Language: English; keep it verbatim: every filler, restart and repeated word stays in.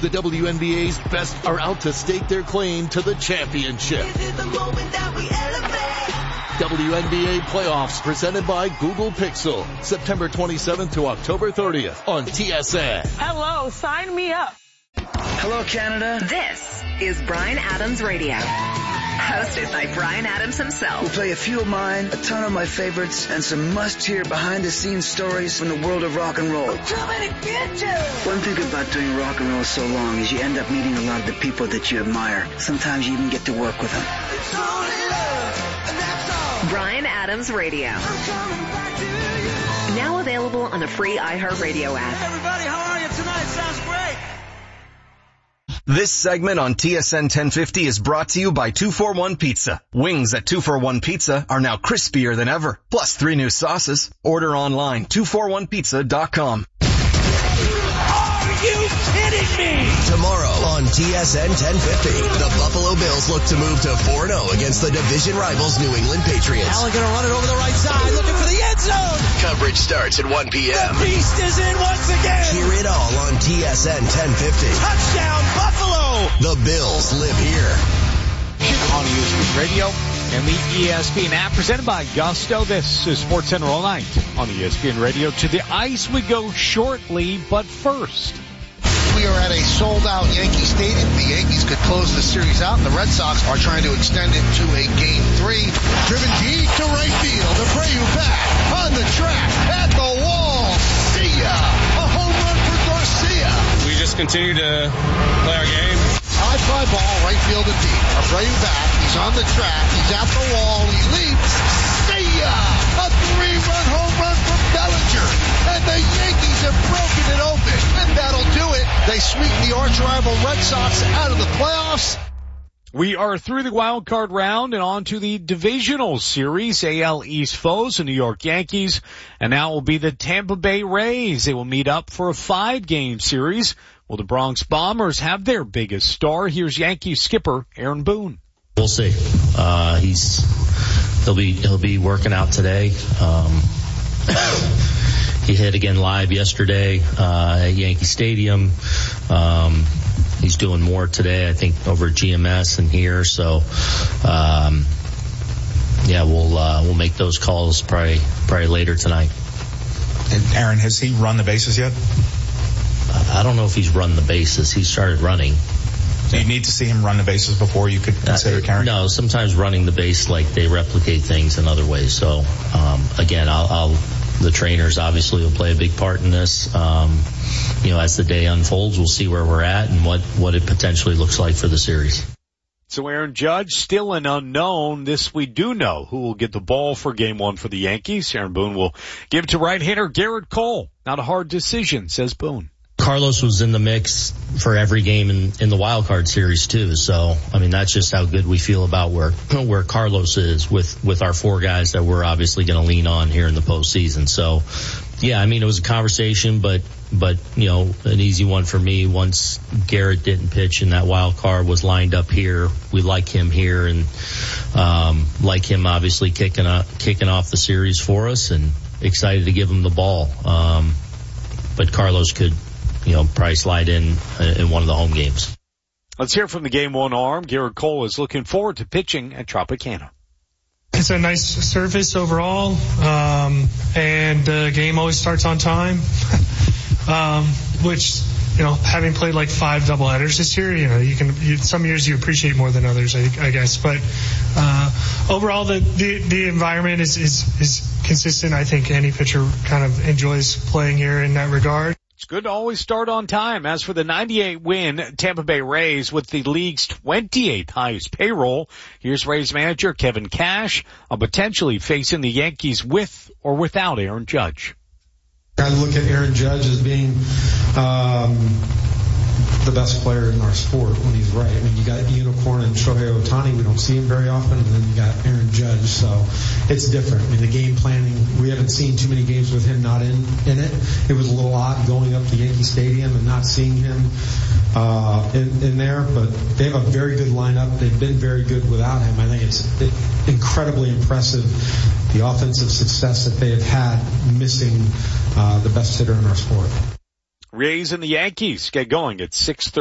The W N B A's best are out to stake their claim to the championship. This is the moment that we elevate. W N B A playoffs presented by Google Pixel. September twenty-seventh to October thirtieth on T S N. Hello, sign me up. Hello, Canada. This is Bryan Adams Radio. Hosted by Bryan Adams himself. We'll play a few of mine, a ton of my favorites, and some must-hear behind-the-scenes stories from the world of rock and roll. I'm coming to get you. One thing about doing rock and roll so long is you end up meeting a lot of the people that you admire. Sometimes you even get to work with them. It's only love, and that's all. Bryan Adams Radio. I'm coming back to you. Now available on the free iHeartRadio app. Everybody, how are you tonight? Sounds great. This segment on T S N ten fifty is brought to you by two forty-one Pizza. Wings at two forty-one Pizza are now crispier than ever. Plus three new sauces. Order online, two forty-one pizza dot com. Are you kidding me? Tomorrow on T S N ten fifty, the Buffalo Bills look to move to four and oh against the division rivals New England Patriots. Allen gonna run it over the right side, looking for the end zone. Coverage starts at one p.m. The beast is in once again. Hear it all on T S N ten fifty. Touchdown, Buffalo. The Bills live here. On E S P N Radio and the E S P N app, presented by Gusto. This is Sports Center all night on E S P N Radio. To the ice we go shortly, but first. We are at a sold-out Yankee Stadium. The Yankees could close the series out, and the Red Sox are trying to extend it to a game three. Driven deep to right field. Abreu back on the track at the wall. See ya! A home run for Garcia. We just continue to play our game. High fly ball, right field and deep. Abreu back. He's on the track. He's at the wall. He leaps. See ya! A three-run home run from Bellinger. And the Yankees have broken it open. And that'll do it. They sweep the arch-rival Red Sox out of the playoffs. We are through the wild card round and on to the divisional series. A L East foes, the New York Yankees, and now will be the Tampa Bay Rays. They will meet up for a five-game series. Will the Bronx Bombers have their biggest star? Here's Yankees skipper Aaron Boone. We'll see. Uh, he's he'll be he'll be working out today. Um, he hit again live yesterday uh, at Yankee Stadium. Um, he's doing more today, I think, over at G M S and here. So, um, yeah, we'll uh, we'll make those calls probably probably later tonight. And Aaron, has he run the bases yet? I don't know if he's run the bases. He started running. Do you need to see him run the bases before you could consider uh, carrying? No, sometimes running the base, like, they replicate things in other ways. So, um, again, I'll, I'll, the trainers obviously will play a big part in this. Um, you know, as the day unfolds, we'll see where we're at and what, what it potentially looks like for the series. So Aaron Judge, still an unknown. This we do know who will get the ball for game one for the Yankees. Aaron Boone will give to right hitter Garrett Cole. Not a hard decision, says Boone. Carlos was in the mix for every game in, in the wild card series too. So, I mean, that's just how good we feel about where, where Carlos is with, with our four guys that we're obviously going to lean on here in the postseason. So, yeah, I mean, it was a conversation, but, but, you know, an easy one for me. Once Garrett didn't pitch and that wild card was lined up here, we like him here and, um, like him obviously kicking up, kicking off the series for us and excited to give him the ball. Um, but Carlos could, you know, probably slide in uh, in one of the home games. Let's hear from the game one arm. Garrett Cole is looking forward to pitching at Tropicana. It's a nice surface overall, um, and the game always starts on time, um, which, you know, having played like five doubleheaders this year, you know, you can, you, some years you appreciate more than others, I, I guess. But uh, overall, the, the, the environment is, is, is consistent. I think any pitcher kind of enjoys playing here in that regard. It's good to always start on time. As for the ninety-eight win Tampa Bay Rays with the league's twenty-eighth highest payroll, here's Rays manager Kevin Cash on potentially facing the Yankees with or without Aaron Judge. I look at Aaron Judge as being um, the best player in our sport when he's right. I mean, you got Unicorn and Shohei Ohtani. We don't see him very often. And then you got Aaron Judge. So it's different. I mean, the game planning, we haven't seen too many games with him not in, in it. It was a little odd going up to Yankee Stadium and not seeing him uh, in, in there. But they have a very good lineup. They've been very good without him. I think it's it, incredibly impressive, the offensive success that they have had missing uh, the best hitter in our sport. Rays and the Yankees get going at six thirty.